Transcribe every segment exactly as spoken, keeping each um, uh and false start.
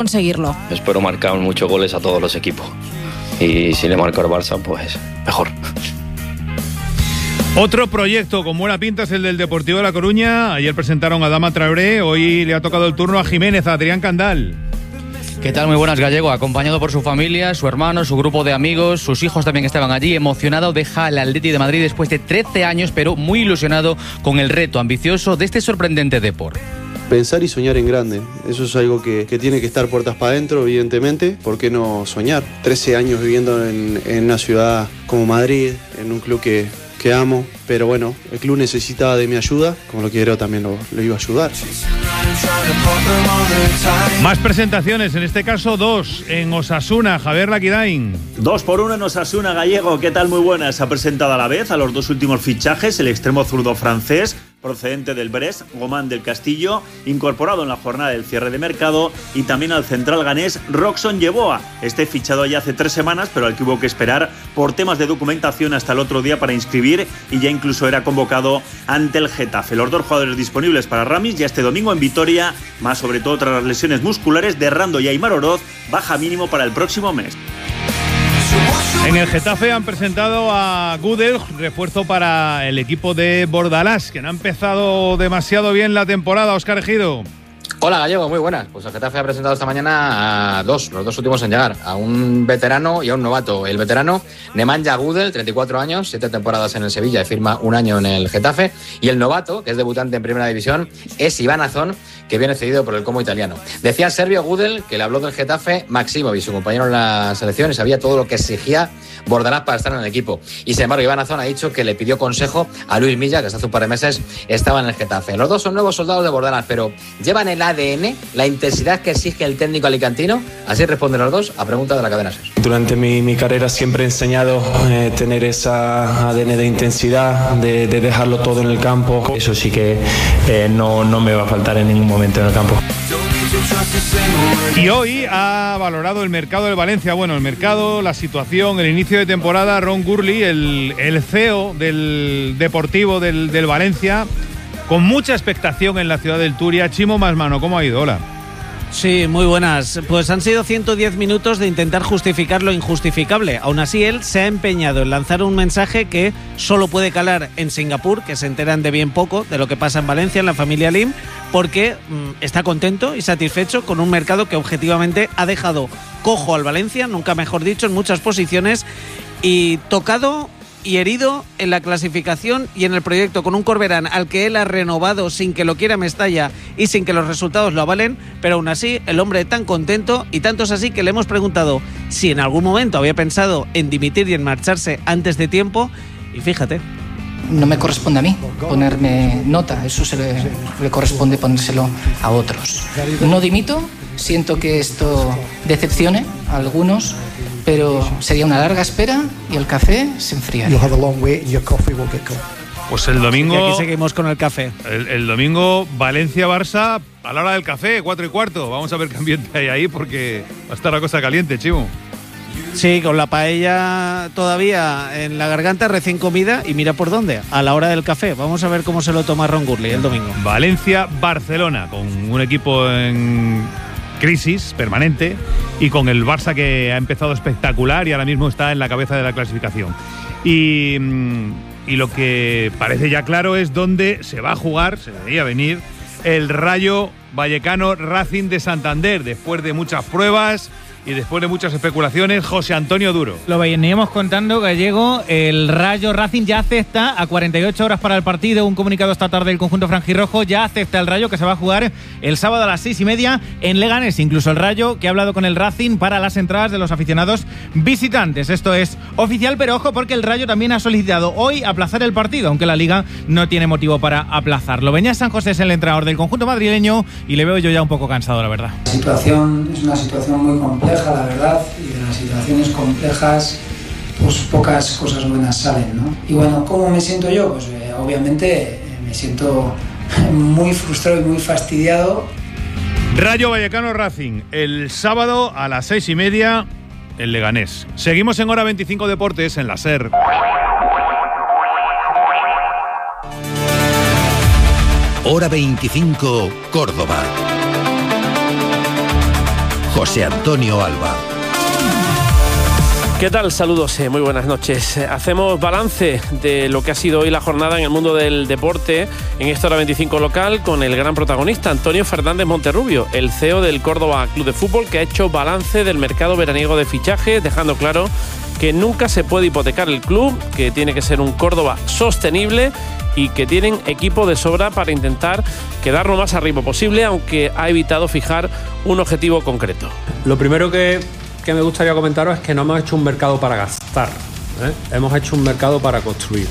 conseguirlo. Espero marcar muchos goles a todos los equipos. Y si le marco al Barça, pues mejor. Otro proyecto con buena pinta es el del Deportivo de La Coruña. Ayer presentaron a Adama Traoré, hoy le ha tocado el turno a Jiménez, a Adrián Candal. ¿Qué tal? Muy buenas, Gallego. Acompañado por su familia, su hermano, su grupo de amigos, sus hijos también estaban allí. Emocionado, deja el Atleti de Madrid después de trece años, pero muy ilusionado con el reto ambicioso de este sorprendente Depor. Pensar y soñar en grande, eso es algo que, que tiene que estar puertas para adentro, evidentemente. ¿Por qué no soñar? trece años viviendo en, en una ciudad como Madrid, en un club que, que amo, pero bueno, el club necesitaba de mi ayuda, como lo quiero también lo, lo iba a ayudar. Más presentaciones, en este caso dos, en Osasuna, Javier Laquidain. Dos por uno en Osasuna, Gallego. ¿Qué tal? Muy buena. Se ha presentado a la vez a los dos últimos fichajes, el extremo zurdo francés, procedente del Brest, Gomán del Castillo, incorporado en la jornada del cierre de mercado, y también al central ganés Roxon Yeboah. Este fichado ya hace tres semanas, pero al que hubo que esperar por temas de documentación hasta el otro día para inscribir, y ya incluso era convocado ante el Getafe. Los dos jugadores disponibles para Ramis ya este domingo en Vitoria, más sobre todo tras las lesiones musculares de Rando y Aimar Oroz, baja mínimo para el próximo mes. En el Getafe han presentado a Gudel, refuerzo para el equipo de Bordalás, que no ha empezado demasiado bien la temporada. Óscar Ejido. Hola, Gallego, muy buenas. Pues el Getafe ha presentado esta mañana a dos, los dos últimos en llegar, a un veterano y a un novato. El veterano, Nemanja Gudel, treinta y cuatro años, siete temporadas en el Sevilla y firma un año en el Getafe. Y el novato, que es debutante en Primera División, es Iván Azón, que viene cedido por el Como italiano. Decía el serbio Gudel, que le habló del Getafe, Maximovic, su compañero en la selección, y sabía todo lo que exigía Bordalás para estar en el equipo. Y sin embargo, Iván Azón ha dicho que le pidió consejo a Luis Milla, que hasta hace un par de meses estaba en el Getafe. Los dos son nuevos soldados de Bordalás, pero llevan el A D N, la intensidad que exige el técnico alicantino. Así responden los dos a preguntas de la cadena SER. Durante mi, mi carrera siempre he enseñado eh, tener esa A D N de intensidad, de, de dejarlo todo en el campo. Eso sí que eh, no, no me va a faltar en ningún momento en el campo. Y hoy ha valorado el mercado del Valencia. Bueno, el mercado, la situación, el inicio de temporada. Ron Gurley, el, el C E O del Deportivo del, del Valencia, con mucha expectación en la ciudad del Turia. Chimo Masmano, ¿cómo ha ido? Hola. Sí, muy buenas. Pues han sido ciento diez minutos de intentar justificar lo injustificable. Aún así, él se ha empeñado en lanzar un mensaje que solo puede calar en Singapur, que se enteran de bien poco de lo que pasa en Valencia, en la familia Lim, porque mmm, está contento y satisfecho con un mercado que objetivamente ha dejado cojo al Valencia, nunca mejor dicho, en muchas posiciones, y tocado y herido en la clasificación y en el proyecto, con un Corberán al que él ha renovado sin que lo quiera Mestalla y sin que los resultados lo avalen, pero aún así el hombre tan contento, y tanto es así que le hemos preguntado si en algún momento había pensado en dimitir y en marcharse antes de tiempo, y fíjate. No me corresponde a mí ponerme nota, eso se le, le corresponde ponérselo a otros. No dimito, siento que esto decepcione a algunos, pero sería una larga espera y el café se enfriaría. Pues el domingo... Y aquí seguimos con el café. El, el domingo Valencia-Barça a la hora del café, cuatro y cuarto. Vamos a ver qué ambiente hay ahí, porque va a estar la cosa caliente, Chimo. Sí, con la paella todavía en la garganta, recién comida, y mira por dónde, a la hora del café. Vamos a ver cómo se lo toma Ron Gurley el domingo. Valencia-Barcelona, con un equipo en crisis permanente y con el Barça que ha empezado espectacular y ahora mismo está en la cabeza de la clasificación. Y, y lo que parece ya claro es dónde se va a jugar, se debería venir, el Rayo Vallecano Racing de Santander, después de muchas pruebas y después de muchas especulaciones. José Antonio Duro. Lo veníamos contando, Gallego. El Rayo Racing ya acepta a cuarenta y ocho horas para el partido. Un comunicado esta tarde del conjunto franjirrojo. Ya acepta el Rayo, que se va a jugar el sábado a las seis y media en Leganés. Incluso el Rayo, que ha hablado con el Racing para las entradas de los aficionados visitantes. Esto es oficial, pero ojo, porque el Rayo también ha solicitado hoy aplazar el partido, aunque la Liga no tiene motivo para aplazarlo. Beñat San José es el entrenador del conjunto madrileño y le veo yo ya un poco cansado, la verdad. La situación es una situación muy compleja, la verdad, y de las situaciones complejas pues pocas cosas buenas salen, ¿no? Y bueno, ¿cómo me siento yo? Pues eh, obviamente eh, me siento muy frustrado y muy fastidiado. Rayo Vallecano Racing, el sábado a las seis y media en Leganés. Seguimos en Hora veinticinco Deportes en la SER. Hora veinticinco Córdoba. José Antonio Alba. ¿Qué tal? Saludos, eh, muy buenas noches. Hacemos balance de lo que ha sido hoy la jornada en el mundo del deporte en esta hora veinticinco local con el gran protagonista, Antonio Fernández Monterrubio, el C E O del Córdoba Club de Fútbol, que ha hecho balance del mercado veraniego de fichajes, dejando claro que nunca se puede hipotecar el club, que tiene que ser un Córdoba sostenible y que tienen equipo de sobra para intentar quedar lo más arriba posible, aunque ha evitado fijar un objetivo concreto. Lo primero que que me gustaría comentaros es que no hemos hecho un mercado para gastar, ¿eh? Hemos hecho un mercado para construir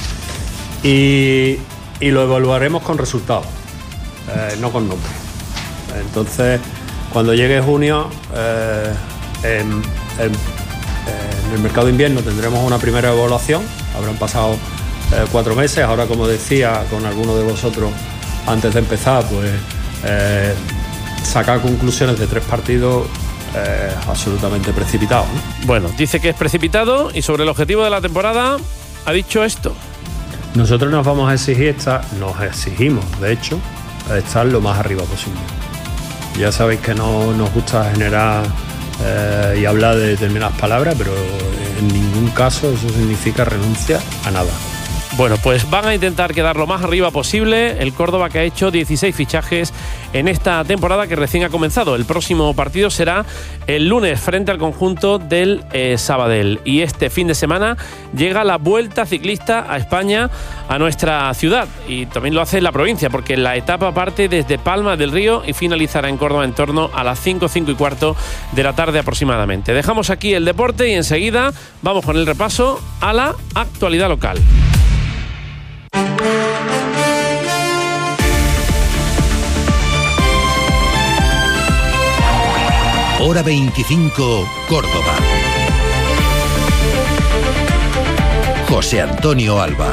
y, y lo evaluaremos con resultados, eh, no con nombres. Entonces, cuando llegue junio, eh, en, en, en el mercado de invierno tendremos una primera evaluación. Habrán pasado eh, cuatro meses. Ahora, como decía con alguno de vosotros antes de empezar, pues eh, sacar conclusiones de tres partidos Eh, absolutamente precipitado, ¿no? Bueno, dice que es precipitado y sobre el objetivo de la temporada ha dicho esto. Nosotros nos vamos a exigir estar, nos exigimos, de hecho, estar lo más arriba posible. Ya sabéis que no nos gusta generar eh, y hablar de determinadas palabras, pero en ningún caso eso significa renuncia a nada. Bueno, pues van a intentar quedar lo más arriba posible. El Córdoba, que ha hecho dieciséis fichajes en esta temporada que recién ha comenzado. El próximo partido será el lunes frente al conjunto del eh, Sabadell. Y este fin de semana llega la Vuelta Ciclista a España, a nuestra ciudad. Y también lo hace en la provincia, porque la etapa parte desde Palma del Río y finalizará en Córdoba en torno a las cinco, cinco y cuarto de la tarde aproximadamente. Dejamos aquí el deporte y enseguida vamos con el repaso a la actualidad local. Hora veinticinco, Córdoba. José Antonio Alba.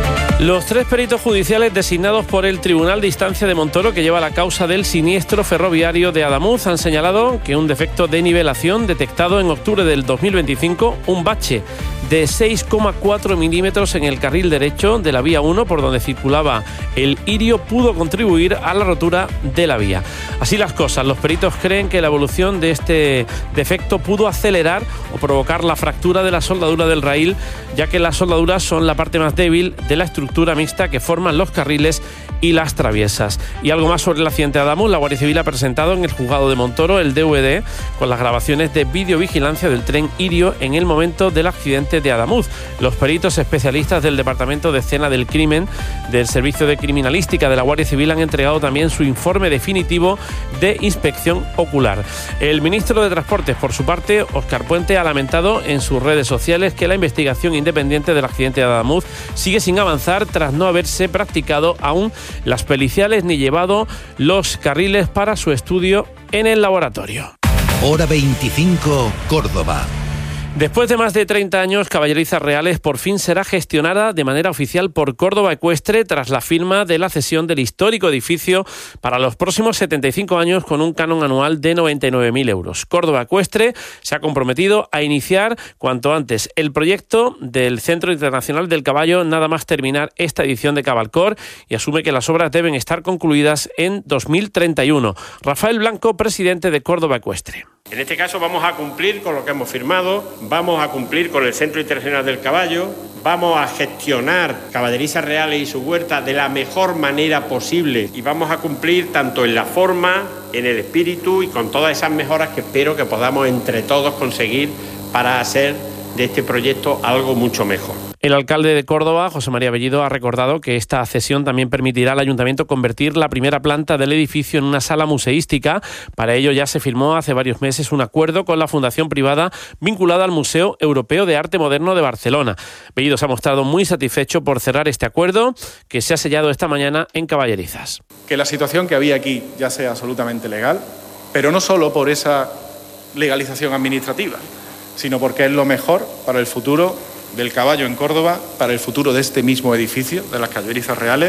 Los tres peritos judiciales designados por el Tribunal de Instancia de Montoro, que lleva la causa del siniestro ferroviario de Adamuz, han señalado que un defecto de nivelación detectado en octubre del dos mil veinticinco, un bache de seis coma cuatro milímetros en el carril derecho de la vía uno, por donde circulaba el Irio, pudo contribuir a la rotura de la vía. Así las cosas, los peritos creen que la evolución de este defecto pudo acelerar o provocar la fractura de la soldadura del raíl, ya que las soldaduras son la parte más débil de la estructura mixta que forman los carriles y las traviesas. Y algo más sobre el accidente de Adamuz. La Guardia Civil ha presentado en el juzgado de Montoro el D V D con las grabaciones de videovigilancia del tren Irio en el momento del accidente de Adamuz. Los peritos especialistas del Departamento de Escena del Crimen del Servicio de Criminalística de la Guardia Civil han entregado también su informe definitivo de inspección ocular. El ministro de Transportes, por su parte, Óscar Puente, ha lamentado en sus redes sociales que la investigación independiente del accidente de Adamuz sigue sin avanzar tras no haberse practicado aún las periciales ni llevado los carriles para su estudio en el laboratorio. Hora veinticinco, Córdoba. Después de más de treinta años, Caballerizas Reales por fin será gestionada de manera oficial por Córdoba Ecuestre tras la firma de la cesión del histórico edificio para los próximos setenta y cinco años con un canon anual de noventa y nueve mil euros. Córdoba Ecuestre se ha comprometido a iniciar cuanto antes el proyecto del Centro Internacional del Caballo, nada más terminar esta edición de Cabalcor, y asume que las obras deben estar concluidas en dos mil treinta y uno. Rafael Blanco, presidente de Córdoba Ecuestre. En este caso vamos a cumplir con lo que hemos firmado, vamos a cumplir con el Centro Internacional del Caballo, vamos a gestionar Caballerizas Reales y su huerta de la mejor manera posible y vamos a cumplir tanto en la forma, en el espíritu y con todas esas mejoras que espero que podamos entre todos conseguir para hacer de este proyecto algo mucho mejor. El alcalde de Córdoba, José María Bellido, ha recordado que esta cesión también permitirá al ayuntamiento convertir la primera planta del edificio en una sala museística. Para ello ya se firmó hace varios meses un acuerdo con la fundación privada vinculada al Museo Europeo de Arte Moderno de Barcelona. Bellido se ha mostrado muy satisfecho por cerrar este acuerdo que se ha sellado esta mañana en Caballerizas. Que la situación que había aquí ya sea absolutamente legal, pero no solo por esa legalización administrativa, sino porque es lo mejor para el futuro del caballo en Córdoba, para el futuro de este mismo edificio, de las Caballerizas Reales,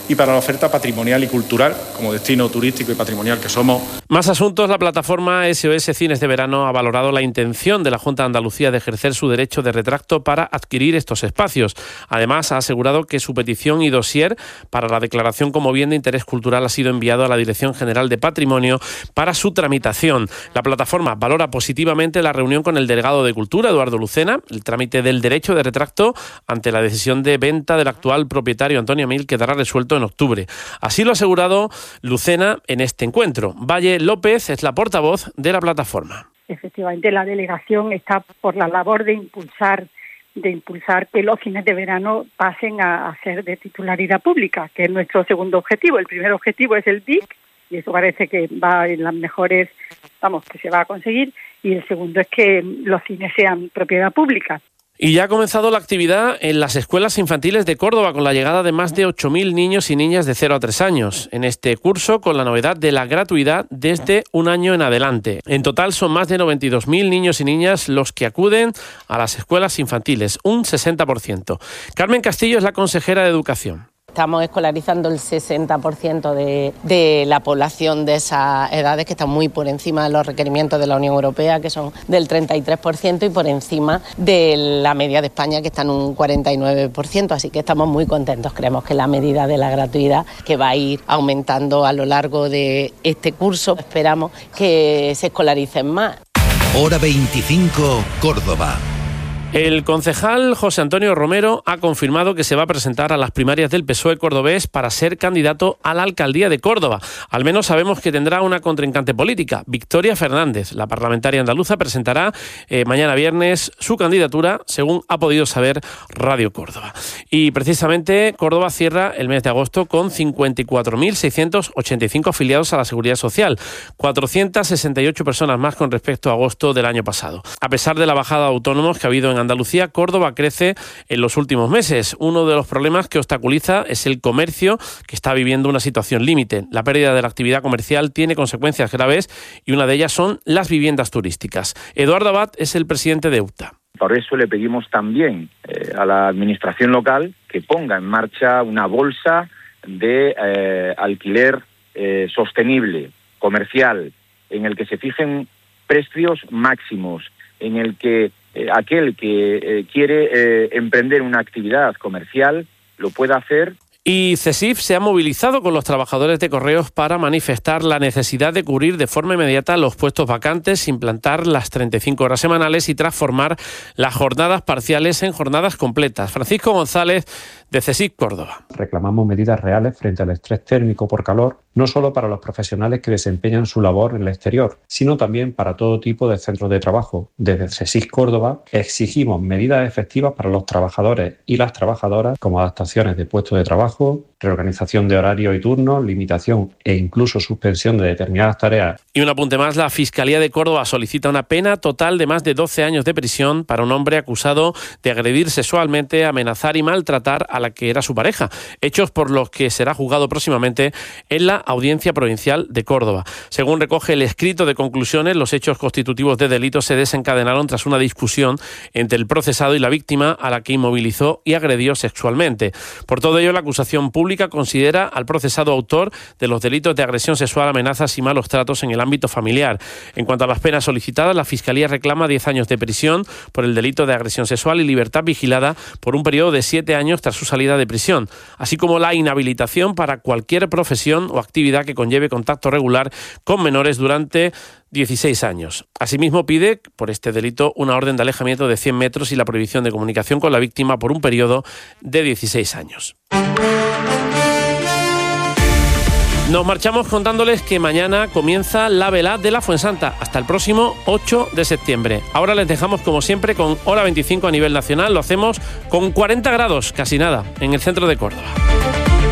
y para la oferta patrimonial y cultural, como destino turístico y patrimonial que somos. Más asuntos. La plataforma S O S Cines de Verano ha valorado la intención de la Junta de Andalucía de ejercer su derecho de retracto para adquirir estos espacios. Además, ha asegurado que su petición y dossier para la declaración como bien de interés cultural ha sido enviado a la Dirección General de Patrimonio para su tramitación. La plataforma valora positivamente la reunión con el delegado de Cultura, Eduardo Lucena. El trámite del derecho de retracto ante la decisión de venta del actual propietario Antonio Mil quedará resuelto en octubre. Así lo ha asegurado Lucena en este encuentro. Valle López es la portavoz de la plataforma. Efectivamente, la delegación está por la labor de impulsar de impulsar que los cines de verano pasen a, a ser de titularidad pública, que es nuestro segundo objetivo. El primer objetivo es el B I C, y eso parece que va en las mejores, vamos, que se va a conseguir, y el segundo es que los cines sean propiedad pública. Y ya ha comenzado la actividad en las escuelas infantiles de Córdoba con la llegada de más de ocho mil niños y niñas de cero a tres años. En este curso, con la novedad de la gratuidad desde un año en adelante. En total son más de noventa y dos mil niños y niñas los que acuden a las escuelas infantiles, un sesenta por ciento. Carmen Castillo es la consejera de Educación. Estamos escolarizando el sesenta por ciento de, de la población de esas edades, que están muy por encima de los requerimientos de la Unión Europea, que son del treinta y tres por ciento, y por encima de la media de España, que está en un cuarenta y nueve por ciento. Así que estamos muy contentos. Creemos que la medida de la gratuidad, que va a ir aumentando a lo largo de este curso, esperamos que se escolaricen más. Hora veinticinco, Córdoba. El concejal José Antonio Romero ha confirmado que se va a presentar a las primarias del P S O E cordobés para ser candidato a la alcaldía de Córdoba. Al menos sabemos que tendrá una contrincante política, Victoria Fernández. La parlamentaria andaluza presentará eh, mañana viernes su candidatura, según ha podido saber Radio Córdoba. Y precisamente Córdoba cierra el mes de agosto con cincuenta y cuatro mil seiscientos ochenta y cinco afiliados a la Seguridad Social, cuatrocientas sesenta y ocho personas más con respecto a agosto del año pasado. A pesar de la bajada de autónomos que ha habido en Andalucía, Córdoba crece en los últimos meses. Uno de los problemas que obstaculiza es el comercio, que está viviendo una situación límite. La pérdida de la actividad comercial tiene consecuencias graves y una de ellas son las viviendas turísticas. Eduardo Abad es el presidente de U T A. Por eso le pedimos también eh, a la administración local que ponga en marcha una bolsa de eh, alquiler eh, sostenible, comercial, en el que se fijen precios máximos, en el que Eh, aquel que eh, quiere eh, emprender una actividad comercial lo pueda hacer. Y CESIF se ha movilizado con los trabajadores de Correos para manifestar la necesidad de cubrir de forma inmediata los puestos vacantes, implantar las treinta y cinco horas semanales y transformar las jornadas parciales en jornadas completas. Francisco González, de CESIF Córdoba. Reclamamos medidas reales frente al estrés térmico por calor, no solo para los profesionales que desempeñan su labor en el exterior, sino también para todo tipo de centros de trabajo. Desde CESIF Córdoba exigimos medidas efectivas para los trabajadores y las trabajadoras, como adaptaciones de puestos de trabajo, reorganización de horarios y turnos, limitación e incluso suspensión de determinadas tareas. Y un apunte más, la Fiscalía de Córdoba solicita una pena total de más de doce años de prisión para un hombre acusado de agredir sexualmente, amenazar y maltratar a la que era su pareja, hechos por los que será juzgado próximamente en la Audiencia Provincial de Córdoba. Según recoge el escrito de conclusiones, los hechos constitutivos de delito se desencadenaron tras una discusión entre el procesado y la víctima, a la que inmovilizó y agredió sexualmente. Por todo ello, la acusación pública considera al procesado autor de los delitos de agresión sexual, amenazas y malos tratos en el ámbito familiar. En cuanto a las penas solicitadas, la Fiscalía reclama diez años de prisión por el delito de agresión sexual y libertad vigilada por un periodo de siete años tras su salida de prisión, así como la inhabilitación para cualquier profesión o actividad que conlleve contacto regular con menores durante dieciséis años. Asimismo, pide por este delito una orden de alejamiento de cien metros y la prohibición de comunicación con la víctima por un periodo de dieciséis años. Nos marchamos contándoles que mañana comienza la velada de la Fuensanta hasta el próximo ocho de septiembre. Ahora les dejamos como siempre con Hora veinticinco a nivel nacional. Lo hacemos con cuarenta grados, casi nada, en el centro de Córdoba.